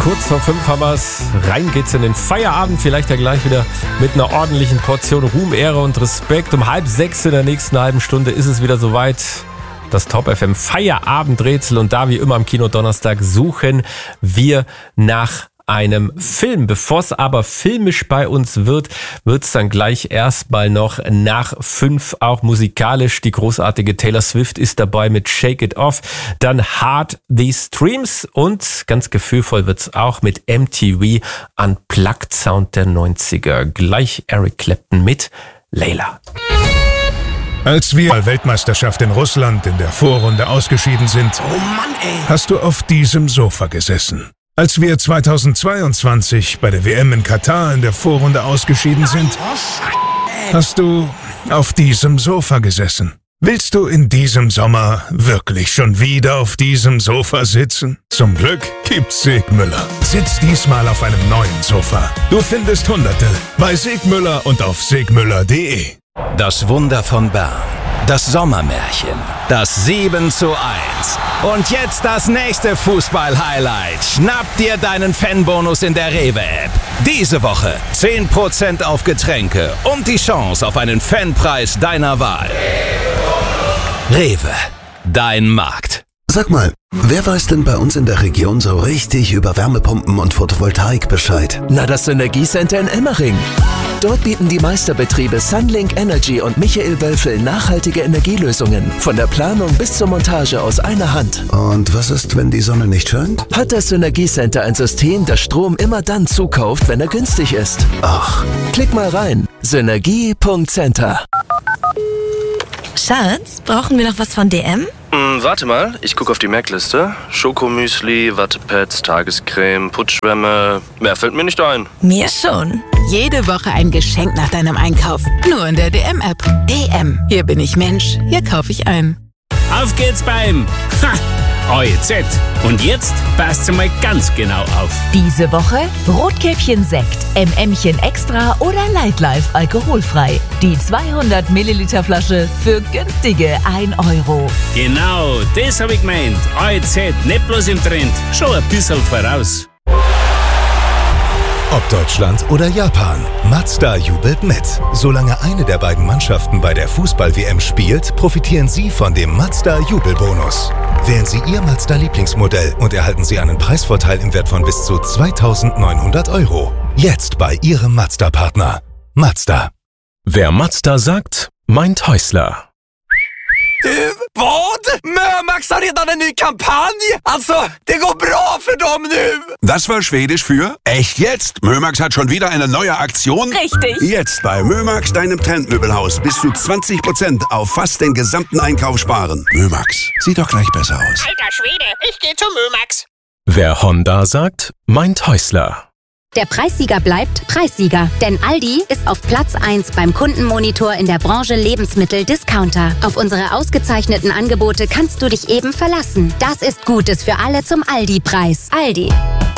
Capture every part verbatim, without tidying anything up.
Kurz vor fünf haben wir's. Rein geht's in den Feierabend. Vielleicht ja gleich wieder mit einer ordentlichen Portion Ruhm, Ehre und Respekt. Um halb sechs in der nächsten halben Stunde ist es wieder soweit. Das Top F M Feierabendrätsel. Und da wie immer am Kino Donnerstag suchen wir nach einem Film. Bevor es aber filmisch bei uns wird, wird es dann gleich erstmal noch nach fünf auch musikalisch. Die großartige Taylor Swift ist dabei mit Shake It Off. Dann Hard These Dreams und ganz gefühlvoll wird es auch mit M T V Unplugged Sound der neunziger. Gleich Eric Clapton mit Layla. Als wir Weltmeisterschaft in Russland in der Vorrunde ausgeschieden sind, oh Mann, ey. hast du auf diesem Sofa gesessen. Als wir zweitausendzweiundzwanzig bei der W M in Katar in der Vorrunde ausgeschieden sind, hast du auf diesem Sofa gesessen. Willst du in diesem Sommer wirklich schon wieder auf diesem Sofa sitzen? Zum Glück gibt's Segmüller. Sitz diesmal auf einem neuen Sofa. Du findest Hunderte bei Segmüller und auf segmüller punkt de. Das Wunder von Bern. Das Sommermärchen. Das sieben zu eins. Und jetzt das nächste Fußball-Highlight. Schnapp dir deinen Fanbonus in der Rewe-App. Diese Woche zehn Prozent auf Getränke und die Chance auf einen Fanpreis deiner Wahl. Rewe. Dein Markt. Sag mal, wer weiß denn bei uns in der Region so richtig über Wärmepumpen und Photovoltaik Bescheid? Na, das Synergiecenter in Emmering. Dort bieten die Meisterbetriebe Sunlink Energy und Michael Wölfel nachhaltige Energielösungen. Von der Planung bis zur Montage aus einer Hand. Und was ist, wenn die Sonne nicht scheint? Hat das Synergiecenter ein System, das Strom immer dann zukauft, wenn er günstig ist. Ach. Klick mal rein. synergie punkt center. Schatz, brauchen wir noch was von D M? Hm, warte mal, ich gucke auf die Merkliste. Schokomüsli, Wattepads, Tagescreme, Putschwämme. Mehr fällt mir nicht ein. Mir schon. Jede Woche ein Geschenk nach deinem Einkauf. Nur in der D M-App. D M. Hier bin ich Mensch. Hier kaufe ich ein. Auf geht's beim O E Z. Und jetzt passt mal ganz genau auf. Diese Woche Rotkäppchen Sekt, M M'chen Extra oder Lightlife alkoholfrei. Die zweihundert Milliliter Flasche für günstige ein Euro. Genau, das hab ich gemeint. O E Z, nicht bloß im Trend, schon ein bisschen voraus. Ob Deutschland oder Japan, Mazda jubelt mit. Solange eine der beiden Mannschaften bei der Fußball-W M spielt, profitieren Sie von dem Mazda Jubelbonus. Wählen Sie Ihr Mazda-Lieblingsmodell und erhalten Sie einen Preisvorteil im Wert von bis zu zweitausendneunhundert Euro. Jetzt bei Ihrem Mazda-Partner. Mazda. Wer Mazda sagt, meint Häusler. Du, vad? Mömax har redan en ny kampanj! Alltså, det går bra för dem nu! Das war Schwedisch für echt jetzt? Mömax hat schon wieder eine neue Aktion? Richtig! Jetzt bei Mömax, deinem Trendmöbelhaus, bis zu zwanzig Prozent auf fast den gesamten Einkauf sparen. Mömax, sieht doch gleich besser aus. Alter Schwede, ich geh zu Mömax. Wer Honda sagt, meint Häusler. Der Preissieger bleibt Preissieger, denn Aldi ist auf Platz eins beim Kundenmonitor in der Branche Lebensmittel-Discounter. Auf unsere ausgezeichneten Angebote kannst du dich eben verlassen. Das ist Gutes für alle zum Aldi-Preis. Aldi.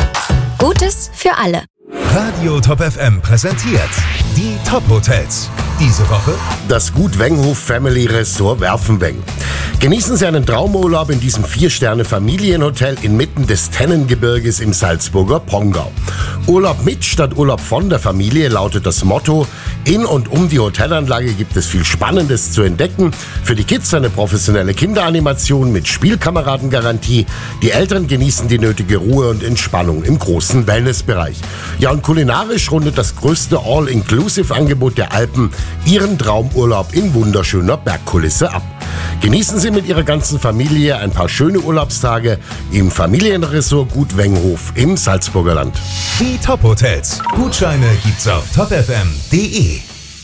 Gutes für alle. Radio Top F M präsentiert die Top Hotels. Diese Woche das Gut Wenghof Family Resort Werfenweng. Genießen Sie einen Traumurlaub in diesem Vier-Sterne-Familienhotel inmitten des Tennengebirges im Salzburger Pongau. Urlaub mit statt Urlaub von der Familie lautet das Motto. In und um die Hotelanlage gibt es viel Spannendes zu entdecken. Für die Kids eine professionelle Kinderanimation mit Spielkameradengarantie. Die Eltern genießen die nötige Ruhe und Entspannung im großen Wellnessbereich. Ja, und kulinarisch rundet das größte All-Inclusive-Angebot der Alpen Ihren Traumurlaub in wunderschöner Bergkulisse ab. Genießen Sie mit Ihrer ganzen Familie ein paar schöne Urlaubstage im Familienresort Gut Wenghof im Salzburger Land. Die Top Hotels. Gutscheine gibt's auf top f m punkt de.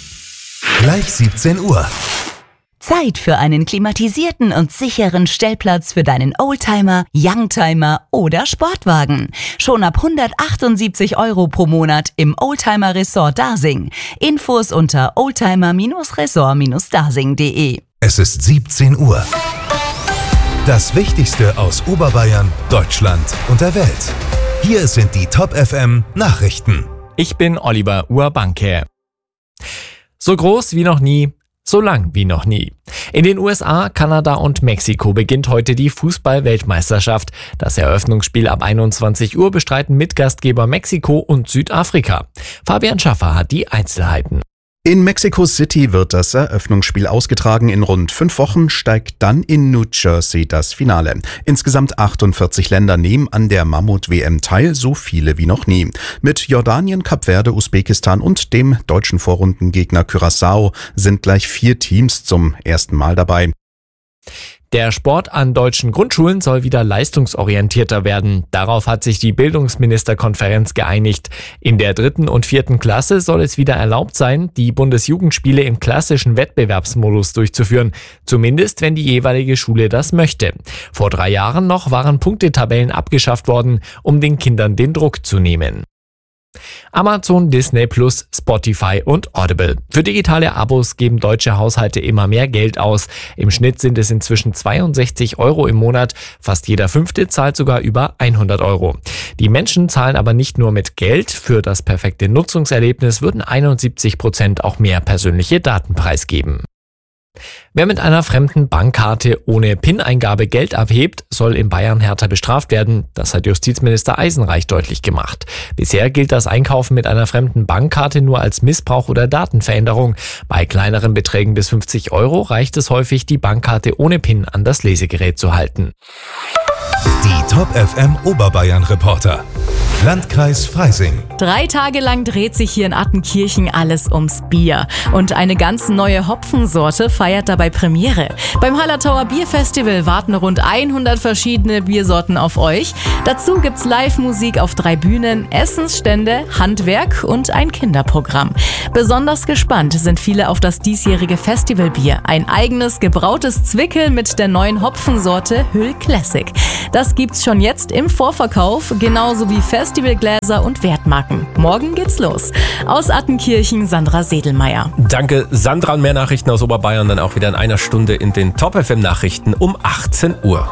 Gleich siebzehn Uhr. Zeit für einen klimatisierten und sicheren Stellplatz für deinen Oldtimer, Youngtimer oder Sportwagen. Schon ab hundertachtundsiebzig Euro pro Monat im Oldtimer Resort Dasing. Infos unter oldtimer Resort Dasing punkt de. Es ist siebzehn Uhr. Das Wichtigste aus Oberbayern, Deutschland und der Welt. Hier sind die Top F M Nachrichten. Ich bin Oliver Urbanke. So groß wie noch nie, So lang wie noch nie. In den U S A, Kanada und Mexiko beginnt heute die Fußball-Weltmeisterschaft. Das Eröffnungsspiel ab einundzwanzig Uhr bestreiten Mitgastgeber Mexiko und Südafrika. Fabian Schaffer hat die Einzelheiten. In Mexico City wird das Eröffnungsspiel ausgetragen. In rund fünf Wochen steigt dann in New Jersey das Finale. Insgesamt achtundvierzig Länder nehmen an der Mammut-W M teil, so viele wie noch nie. Mit Jordanien, Kap Verde, Usbekistan und dem deutschen Vorrundengegner Curaçao sind gleich vier Teams zum ersten Mal dabei. Der Sport an deutschen Grundschulen soll wieder leistungsorientierter werden. Darauf hat sich die Bildungsministerkonferenz geeinigt. In der dritten und vierten Klasse soll es wieder erlaubt sein, die Bundesjugendspiele im klassischen Wettbewerbsmodus durchzuführen. Zumindest, wenn die jeweilige Schule das möchte. Vor drei Jahren noch waren Punktetabellen abgeschafft worden, um den Kindern den Druck zu nehmen. Amazon, Disney Plus, Spotify und Audible. Für digitale Abos geben deutsche Haushalte immer mehr Geld aus. Im Schnitt sind es inzwischen zweiundsechzig Euro im Monat. Fast jeder Fünfte zahlt sogar über hundert Euro. Die Menschen zahlen aber nicht nur mit Geld. Für das perfekte Nutzungserlebnis würden einundsiebzig Prozent auch mehr persönliche Daten preisgeben. Wer mit einer fremden Bankkarte ohne PIN-Eingabe Geld abhebt, soll in Bayern härter bestraft werden. Das hat Justizminister Eisenreich deutlich gemacht. Bisher gilt das Einkaufen mit einer fremden Bankkarte nur als Missbrauch oder Datenveränderung. Bei kleineren Beträgen bis fünfzig Euro reicht es häufig, die Bankkarte ohne PIN an das Lesegerät zu halten. Die Top F M Oberbayern Reporter. Landkreis Freising. Drei Tage lang dreht sich hier in Attenkirchen alles ums Bier. Und eine ganz neue Hopfensorte feiert dabei Premiere. Beim Hallertauer Bierfestival warten rund hundert verschiedene Biersorten auf euch. Dazu gibt's Live-Musik auf drei Bühnen, Essensstände, Handwerk und ein Kinderprogramm. Besonders gespannt sind viele auf das diesjährige Festivalbier. Ein eigenes gebrautes Zwickel mit der neuen Hopfensorte Hüll Classic. Das gibt's schon jetzt im Vorverkauf, genauso wie Festivalgläser und Wertmarken. Morgen geht's los. Aus Attenkirchen, Sandra Sedelmeier. Danke, Sandra. Und mehr Nachrichten aus Oberbayern dann auch wieder in einer Stunde in den Top F M Nachrichten um achtzehn Uhr.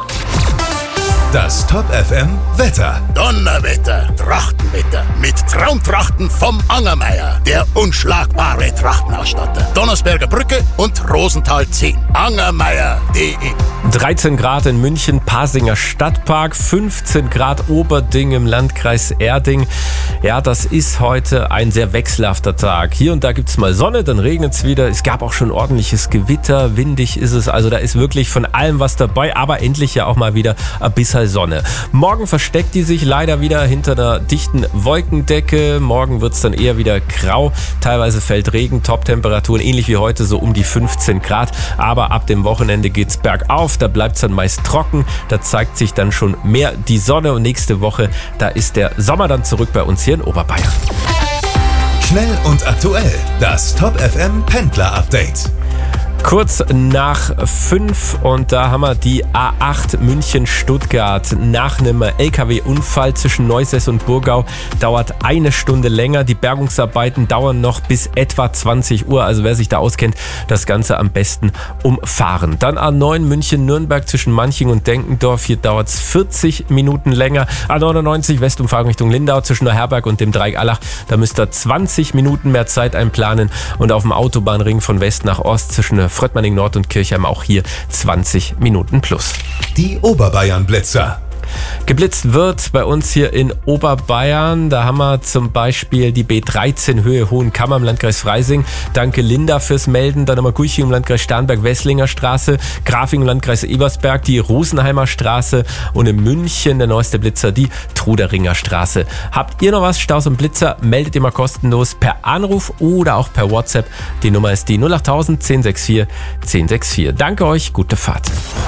Das Top F M Wetter. Donnerwetter, Trachtenwetter mit Traumtrachten vom Angermeier, der unschlagbare Trachtenausstatter. Donnersberger Brücke und Rosenthal zehn. Angermeier punkt de. dreizehn Grad in München, Pasinger Stadtpark, fünfzehn Grad Oberding im Landkreis Erding. Ja, das ist heute ein sehr wechselhafter Tag. Hier und da gibt's mal Sonne, dann regnet es wieder. Es gab auch schon ordentliches Gewitter, windig ist es. Also da ist wirklich von allem was dabei, aber endlich ja auch mal wieder ein bisschen Sonne. Morgen versteckt die sich leider wieder hinter einer dichten Wolkendecke. Morgen wird es dann eher wieder grau. Teilweise fällt Regen, Top-Temperaturen ähnlich wie heute so um die fünfzehn Grad. Aber ab dem Wochenende geht's bergauf. Da bleibt es dann meist trocken. Da zeigt sich dann schon mehr die Sonne. Und nächste Woche, da ist der Sommer dann zurück bei uns hier in Oberbayern. Schnell und aktuell. Das Top F M Pendler Update. Kurz nach fünf und da haben wir die A acht München-Stuttgart. Nach einem L K W-Unfall zwischen Neusäß und Burgau dauert eine Stunde länger. Die Bergungsarbeiten dauern noch bis etwa zwanzig Uhr. Also wer sich da auskennt, das Ganze am besten umfahren. Dann A neun München-Nürnberg zwischen Manching und Denkendorf. Hier dauert es vierzig Minuten länger. A neunundneunzig Westumfahrung Richtung Lindau zwischen Neuherberg und dem Dreieck Allach. Da müsst ihr zwanzig Minuten mehr Zeit einplanen. Und auf dem Autobahnring von West nach Ost zwischen Fröttmanning Nord und Kirchheim auch hier zwanzig Minuten plus. Die Oberbayern Blitzer. Geblitzt wird bei uns hier in Oberbayern. Da haben wir zum Beispiel die B dreizehn Höhe Hohenkammer im Landkreis Freising. Danke Linda fürs Melden. Dann haben wir Guiching im Landkreis Starnberg, Wesslinger Straße, Grafing im Landkreis Ebersberg, die Rosenheimer Straße und in München der neueste Blitzer, die Truderinger Straße. Habt ihr noch was, Staus und Blitzer, meldet ihr mal kostenlos per Anruf oder auch per WhatsApp. Die Nummer ist die null acht null null eins sechs vier eins sechs vier. Danke euch, gute Fahrt.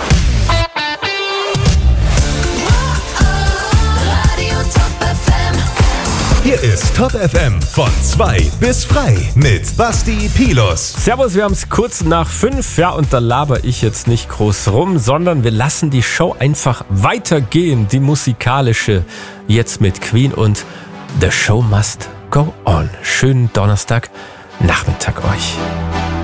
Hier ist Top F M von zwei bis frei mit Basti Pilus. Servus, wir haben es kurz nach fünf, ja, und da laber ich jetzt nicht groß rum, sondern wir lassen die Show einfach weitergehen, die musikalische, jetzt mit Queen und The Show Must Go On. Schönen Donnerstag Nachmittag euch.